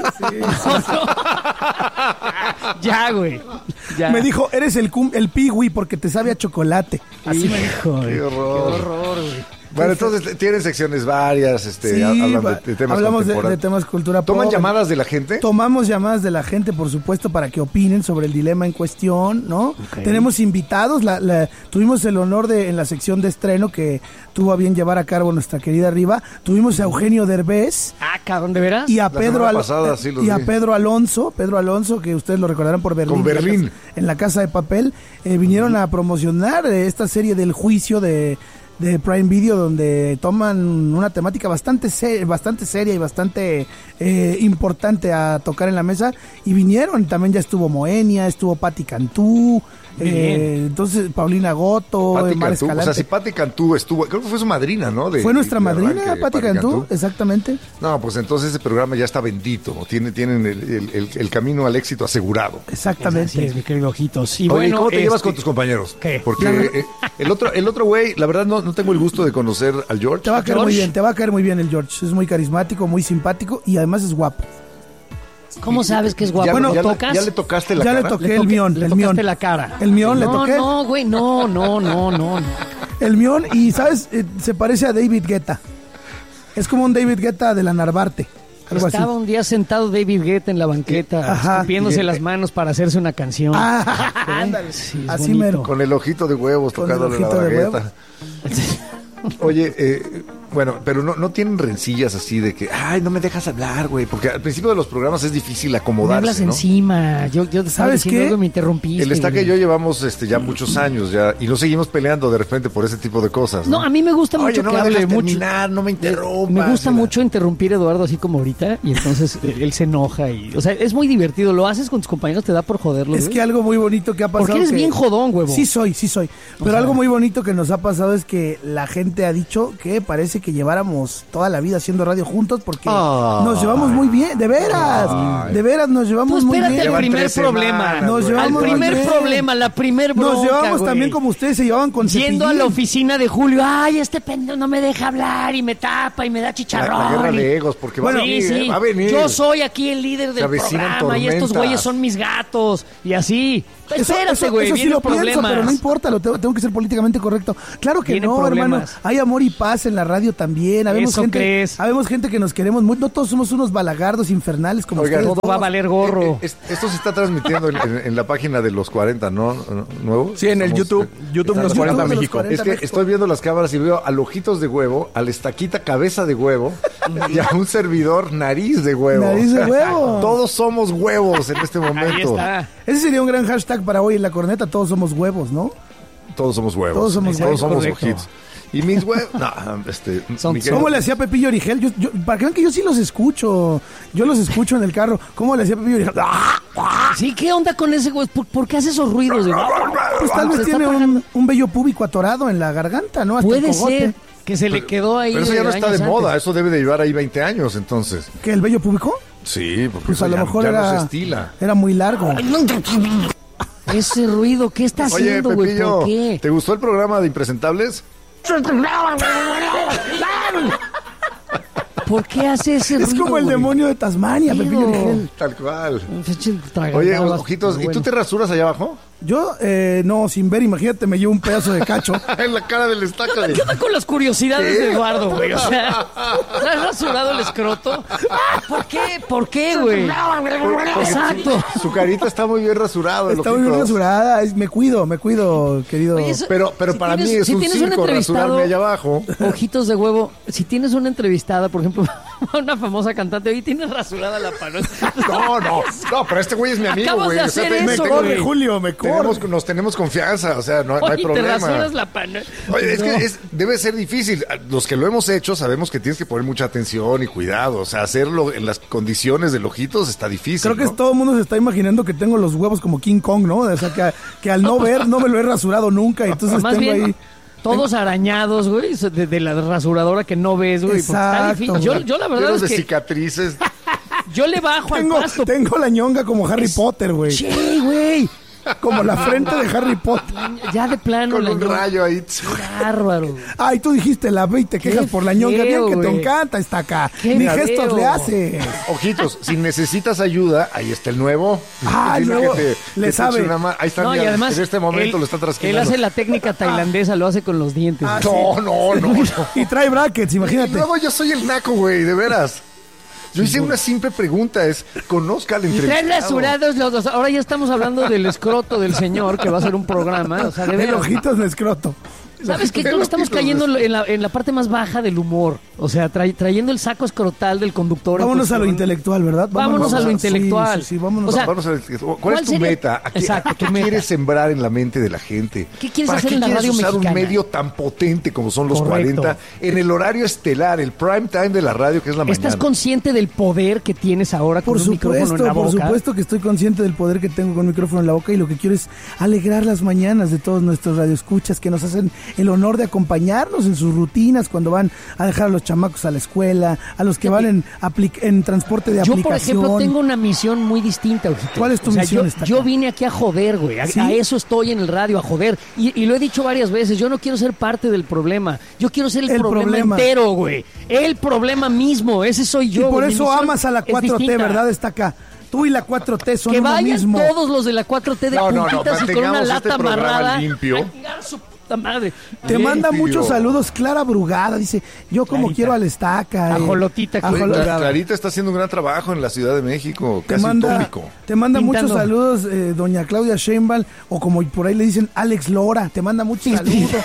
Ya, güey. Ya. Me dijo, eres el Piwi porque te sabe a chocolate. Así me dijo. Hijo, güey. Qué horror. Qué horror, güey. Bueno, entonces tienen secciones varias, Sí, hablan de temas hablamos de contemporáneos. temas cultura ¿Toman pop. llamadas de la gente? Tomamos llamadas de la gente, por supuesto, para que opinen sobre el dilema en cuestión, ¿no? Ok. Tenemos invitados, tuvimos el honor de, en la sección de estreno que tuvo a bien llevar a cabo nuestra querida Riva, tuvimos a Eugenio Derbez Ah, cabrón, ¿de veras? y a La Pedro semana pasada sí los y a vi. Pedro Alonso, que ustedes lo recordarán por Berlín. Con Berlín. En la Casa de Papel, vinieron a promocionar esta serie del juicio de Prime Video, donde toman una temática bastante seria y bastante importante a tocar en la mesa, y vinieron, también ya estuvo Moenia, estuvo Patti Cantú, entonces Paulina Goto, Patti Mar Cantú, o Escalante. sea, si Patti Cantú estuvo, creo que fue su madrina, ¿no? Fue nuestra de madrina, arranque, Patti Cantú, exactamente. No, pues entonces ese programa ya está bendito, tienen el camino al éxito asegurado. Exactamente. Así es, mi querido Ojitos. Y Oye, bueno, ¿cómo te llevas con tus compañeros? ¿Qué? Porque el otro güey, la verdad no tengo el gusto de conocer al George. Te va a caer muy bien, te va a caer muy bien el George. Es muy carismático, muy simpático y además es guapo. ¿cómo sabes que es guapo? Ya, ¿Lo ya, tocas? ya le tocaste la Ya cara. le toqué el mión, Le el tocaste mión. la cara. El mión le No, toqué. no, güey, no. El mión, y ¿sabes? Se parece a David Guetta. Es como un David Guetta de la Narvarte. Algo así. Estaba un día sentado David Guetta en la banqueta, Ajá. escupiéndose las manos para hacerse una canción. Ah, ¿Eh? ándale. Sí, es Así bonito. mero. Con el ojito de huevos Con el tocándole la ojito de bragueta. Oye, Bueno, pero no tienen rencillas así de que, ay, no me dejas hablar, güey, porque al principio de los programas es difícil acomodarse, Me hablas ¿no? encima, yo te estaba ¿Sabes diciendo qué? algo y me interrumpiste. El Estaca y güey. yo llevamos ya muchos años ya y nos seguimos peleando de repente por ese tipo de cosas. No, a mí me gusta Oye, mucho no que me hable dejas mucho. terminar, no me interrumpas. Me gusta Mira. mucho interrumpir a Eduardo así como ahorita y entonces él se enoja y, o sea, es muy divertido. Lo haces con tus compañeros, te da por joderlo. Es que algo muy bonito que ha pasado. Porque eres que- bien jodón, huevo. Sí soy. Pero algo muy bonito que nos ha pasado es que la gente ha dicho que parece que lleváramos toda la vida haciendo radio juntos porque nos llevamos muy bien, de veras nos Tú llevamos muy espérate bien. al Llevan primer 3 problema. semanas, Nos güey. llevamos Al primer bien. problema, la primer bronca, Nos llevamos güey. también como ustedes se llevaban con Yendo a Cepillín. la oficina de Julio, ay, este pendejo no me deja hablar y me tapa y me da chicharrón. La guerra de egos, porque va a venir, sí. va a venir. Yo soy aquí el líder Se del avecinan programa y estos tormentas. güeyes son mis gatos y así. Espérate, Eso güey, sí vienen lo pienso, problemas. pero no importa, tengo que ser políticamente correcto. Claro que Vienen no, problemas. hermano. Hay amor y paz en la radio también. ¿Eso crees? Habemos gente que nos queremos mucho. No todos somos unos balagardos infernales como Oigan, ustedes. Todo va a valer gorro. Esto se está transmitiendo en la página de los 40, ¿no? ¿Nuevo? Sí, en el YouTube estamos- Los 40 de los México. 40 Es que México. estoy viendo las cámaras y veo al Ojitos de Huevo, al Estaquita Cabeza de Huevo y a un servidor Nariz de Huevo. Nariz de Huevo. Todos somos huevos en este momento. Ahí está. Ese sería un gran hashtag para hoy en la corneta. Todos somos huevos, ¿no? Todos somos huevos. Todos somos huevos, somos correcto. ojitos. Y mis huevos. No, Son- mi querido- ¿Cómo le hacía Pepillo Origel? Para que vean que yo sí los escucho. Yo los escucho en el carro. ¿Cómo le hacía Pepillo Origel? Sí, ¿qué onda con ese güey? ¿Por qué hace esos ruidos? De... Pues tal Se vez está tiene pagando. un vello púbico atorado en la garganta, ¿no? Hasta el Puede cogote. ser que se le quedó ahí. Pero eso ya no está de años moda, antes. eso debe de llevar ahí 20 años entonces. ¿Que el vello púbico? Sí, porque Pues eso a lo ya, mejor ya no se era, estila. era muy largo. Ese ruido, ¿qué está Oye, haciendo, güey? Pepillo, ¿Por qué? ¿te gustó el programa de Impresentables? ¿Por qué hace ese ruido? Es como el güey? demonio de Tasmania, Miedo. Pepillo Origel. Tal cual. Pinche tragaldabas, Oye, pero Ojitos, ¿y tú bueno. te rasuras allá abajo? Yo, no, sin ver, imagínate, me llevo un pedazo de cacho. En la cara del Estaca. ¿Qué onda con las curiosidades ¿Qué? de Eduardo, güey? O sea, ¿traes rasurado el escroto? ¿Por qué? ¿Por qué, güey? Exacto. Su carita está muy bien rasurado. el Está muy bien Ojitos. rasurada. Me cuido, querido. Oye, eso- Pero Si para tienes- mí es si un tienes un circo entrevistado- rasurarme allá abajo. Ojitos de huevo, si tienes una entrevistada, por ejemplo, una famosa cantante, hoy tienes rasurada la pano. No, pero este güey es mi amigo, Acabas güey. de O sea, hacer me eso, tengo- güey. Julio, me nos tenemos confianza, o sea, no hay Oye, te problema. rasuras la pano. Oye, es No. que debe ser difícil. Los que lo hemos hecho sabemos que tienes que poner mucha atención y cuidado. O sea, hacerlo en las condiciones del Ojitos está difícil. Creo que ¿no? todo el mundo se está imaginando que tengo los huevos como King Kong, ¿no? O sea, que al no ver, no me lo he rasurado nunca. Y entonces Más tengo bien, ahí. todos arañados, güey, de la rasuradora que no ves, güey. porque está Exacto, difícil. Yo la verdad Llenos es de que cicatrices. yo le bajo al pasto. Tengo la ñonga como Harry Potter, güey. Sí, güey. Como la frente de Harry Potter. Ya de plano. Con la un ñonga. rayo ahí. Bárbaro. Ay, tú dijiste la ve y te quejas por la ñonga. feo, Bien que te güey. encanta, está acá. Qué Ni feo. gestos le haces. Ojitos, si necesitas ayuda, ahí está el nuevo. Ah, Dile nuevo. que Le te sabe. eche una mano. Ahí está, No, y mira, además, en este momento él- lo está Él trasquilando. hace la técnica tailandesa, lo hace con los dientes. Ah, güey. No. Y trae brackets, Y imagínate. luego yo soy el naco, güey, de veras. Yo hice una simple pregunta, conozca al Y traen entrevistado. rasurados los dos. Ahora ya estamos hablando del escroto del señor que va a hacer un programa. O sea, de El veras. ojitos de escroto. ¿Sabes qué? Creo que estamos cayendo en la parte más baja del humor. O sea, trayendo el saco escrotal del conductor. en Vámonos a lo cuestión. intelectual, ¿verdad? Vámonos a lo intelectual. Sí, vámonos. O sea, Vamos a ver, ¿cuál ¿cuál es tu sería? meta? Exacto, ¿A qué tu meta. quieres sembrar en la mente de la gente? ¿Qué quieres ¿Para hacer qué en la quieres radio usar mexicana? un medio tan potente como son los Correcto. 40 en el horario estelar, el prime time de la radio que es la ¿estás mañana? consciente del poder que tienes ahora con Por un micrófono en supuesto, la boca? por supuesto que estoy consciente del poder que tengo con el micrófono en la boca y lo que quiero es alegrar las mañanas de todos nuestros radioescuchas que nos hacen el honor de acompañarnos en sus rutinas cuando van a dejar a los chamacos a la escuela, a los que van en transporte de Yo, aplicación. por ejemplo, tengo una misión muy distinta, Ojito. ¿Cuál es tu O sea, misión, Yo, Estaca? yo vine aquí a joder, güey. ¿Sí? A eso estoy en el radio, a joder. Y lo he dicho varias veces, yo no quiero ser parte del problema. Yo quiero ser el problema entero, güey. El problema mismo, ese soy yo. Y por güey. Mi eso misión amas a la es 4T, distinta. ¿verdad? Está acá. Tú y la 4T son Que uno vayan mismo. todos los de la 4T de No, puntitas y con una mantengamos lata este programa amarrada. limpio. A chingar su puta madre. Te Limpio. manda muchos saludos Clara Brugada, dice, yo como Clarita. quiero al Estaca. Ajolotita, Ajolotita. Clarita está haciendo un gran trabajo en la Ciudad de México, Te casi manda utópico. muchos Pintando. saludos doña Claudia Sheinbaum, o como por ahí le dicen Alex Lora, te manda muchos saludos.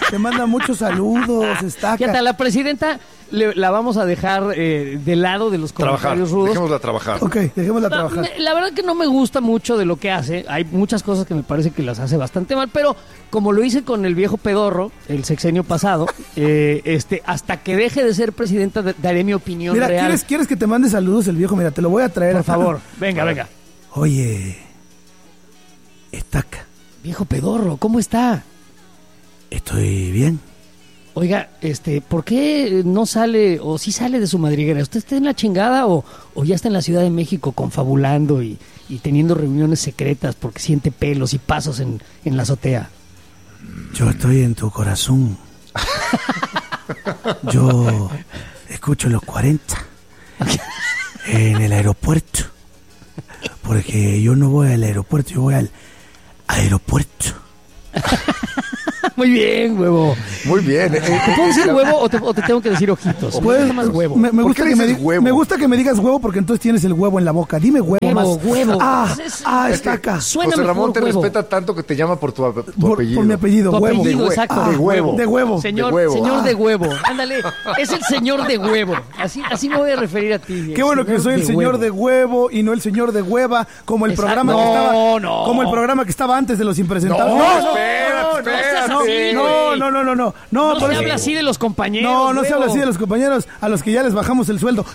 Te manda muchos saludos, Estaca. Fíjate, a la presidenta la vamos a dejar de lado de los comentarios rudos. Dejémosla trabajar. Ok, dejémosla trabajar. La verdad que no me gusta mucho de lo que hace. Hay muchas cosas que me parece que las hace bastante mal, pero como lo hice con el viejo pedorro, el sexenio pasado, hasta que deje de ser presidenta daré mi opinión real. Mira, ¿quieres que te mande saludos el viejo? Mira, te lo voy a traer. Por favor, venga. Oye, Estaca. Viejo pedorro, ¿cómo está? Estoy bien. Oiga, ¿por qué no sale, o sí sale de su madriguera? ¿Usted está en la chingada o ya está en la Ciudad de México confabulando y teniendo reuniones secretas porque siente pelos y pasos en la azotea? Yo estoy en tu corazón. Yo escucho los 40 en el aeropuerto. Porque yo no voy al aeropuerto, yo voy al aeropuerto. Muy bien, huevo. Muy bien. ¿Te puedo decir huevo o te tengo que decir ojitos? Pues, más huevo. Me gusta me gusta que me digas huevo porque entonces tienes el huevo en la boca. Dime huevo más. Huevo. Estaca. Suena José Ramón mejor te huevo. respeta tanto que te llama por tu apellido. Por mi apellido, Tu huevo. apellido, exacto. De huevo. De huevo. Señor, De huevo. señor de huevo. Ándale, es el señor de huevo. Así me voy a referir a ti. Qué bueno que soy el señor de huevo y no el señor de hueva, como el Exacto. programa que estaba, No. como el programa que estaba antes de los impresentables. No, No por se eso- habla así de los compañeros. No se habla así de los compañeros a los que ya les bajamos el sueldo.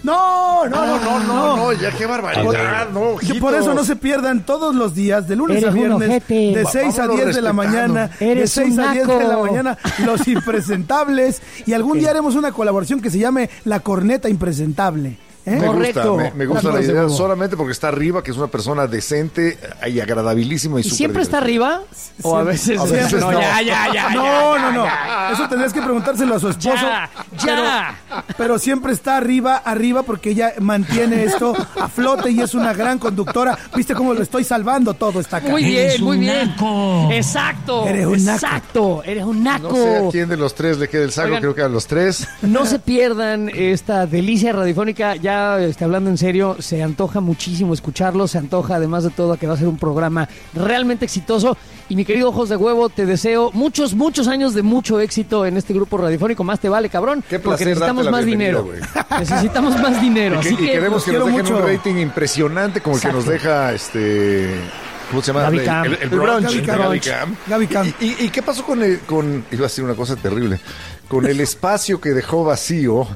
No, ya qué barbaridad, no, Que por eso no se pierdan todos los días, de lunes Eres a un viernes, ojete. de 6 a 10 de la mañana, de Eres 6 un a 10 de la naco. mañana, los impresentables. Y algún día haremos una colaboración que se llame La Corneta Impresentable. ¿Eh? Correcto. Me gusta la idea solamente porque está arriba, que es una persona decente y agradabilísimo y ¿Y súper siempre está arriba? ¿O a veces? A veces no. No. Eso tendrías que preguntárselo a su esposo. Ya. Pero siempre está arriba porque ella mantiene esto a flote y es una gran conductora. ¿Viste cómo lo estoy salvando todo? Está acá. Muy bien. Exacto. Eres un naco. Exacto. Eres un naco. No sé a quién de los tres le quede el saco, Oigan. creo que a los tres. No se pierdan esta delicia radiofónica. Ya hablando en serio, se antoja muchísimo escucharlo. Se antoja, además de todo, que va a ser un programa realmente exitoso. Y mi querido Ojos de Huevo, te deseo muchos años de mucho éxito en este grupo radiofónico. Más te vale, cabrón. Qué porque placer necesitamos darte la más bienvenida, dinero. güey. Necesitamos más dinero. Así Y que queremos los que nos quiero dejen mucho. un rating impresionante como el que nos deja ¿cómo se llama? Gaby Cam. El brunch. Gaby Cam. Gaby Cam. ¿Y qué pasó con iba a decir una cosa terrible, con el espacio que dejó vacío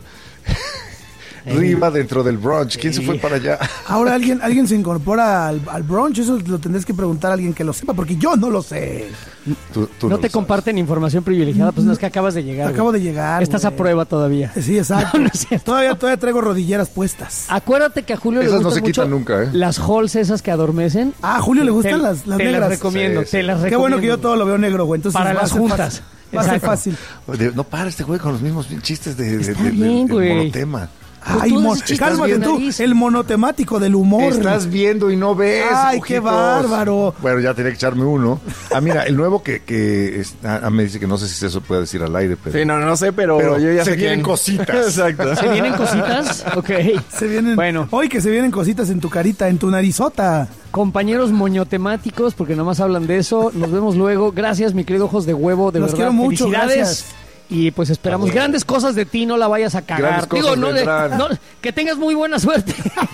Riva dentro del brunch? ¿Quién se fue para allá? Ahora alguien se incorpora al brunch. Eso lo tendrás que preguntar a alguien que lo sepa, porque yo no lo sé. Tú No te lo comparten información privilegiada, pues no es que acabas de llegar. Acabo güey. de llegar. Estás güey. a prueba todavía. Sí, exacto. No es cierto. Todavía traigo rodilleras puestas. Acuérdate que a Julio le Esas no gustan se quitan mucho nunca, ¿eh? las halls esas que adormecen. A Julio le gustan las te negras. las recomiendo, Sí, te sí. las recomiendo. Qué bueno que yo todo lo veo negro, güey. Entonces Para va a las ser juntas. fácil. Va a ser Exacto. fácil. Oye, no para este güey con los mismos chistes de bien, güey. monotema. Ay, tú haces chistes cálmate bien tú, nariz. el monotemático del humor. Estás viendo y no ves. Ay, qué ojitos. bárbaro. Bueno, ya tenía que echarme uno. Mira, el nuevo me dice que no sé si eso puede decir al aire, pero... Sí, no sé, pero yo ya se sé vienen quién. cositas. Exacto. ¿Se vienen cositas? Ok. Se vienen, Bueno. hoy que se vienen cositas en tu carita, en tu narizota. Compañeros moñotemáticos, porque nomás hablan de eso. Nos vemos luego. Gracias, mi querido Ojos de Huevo. De Los verdad, quiero mucho, felicidades. gracias. Y pues esperamos grandes cosas de ti, no la vayas a cagar. Grandes cosas vendrán. Que tengas muy buena suerte.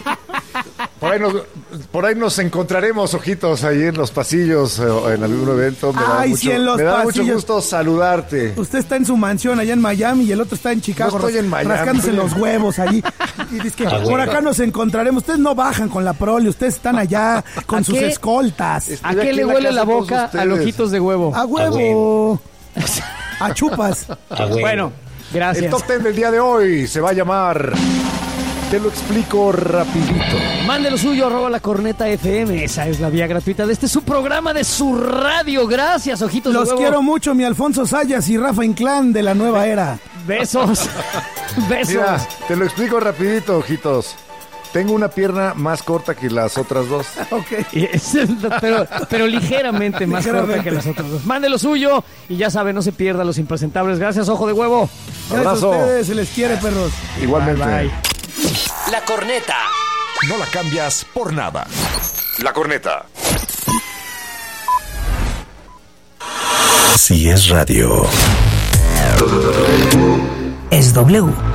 Por ahí nos encontraremos, ojitos, ahí en los pasillos o en algún evento. Ay, sí, en los me da mucho pasillos. gusto saludarte. Usted está en su mansión allá en Miami y el otro está en Chicago. No estoy en Miami. Rascándose los huevos allí. Y dice que por acá nos encontraremos. Ustedes no bajan con la prole, ustedes están allá con ¿A sus qué? escoltas. ¿A Estoy qué aquí le en la huele casa la de todos boca a ustedes. Ojitos de Huevo? A huevo. A chupas. Bueno, El gracias. top 10 del día de hoy se va a llamar... Te lo explico rapidito. Mande lo suyo, @la corneta FM. Esa es la vía gratuita de este su programa de su radio. Gracias, Ojitos de Los Huevo. quiero mucho, mi Alfonso Sayas y Rafa Inclán de la nueva era. Besos. Besos. Mira, te lo explico rapidito, ojitos. Tengo una pierna más corta que las otras dos. Ok. pero ligeramente más corta Ligeramente. que las otras dos. Mande lo suyo y ya sabe, no se pierda los impresentables. Gracias, Ojo de Huevo. Gracias Abrazo. a ustedes, se les quiere, perros. Igualmente. Bye, bye. La corneta. No la cambias por nada. La corneta. Si es radio. Es W.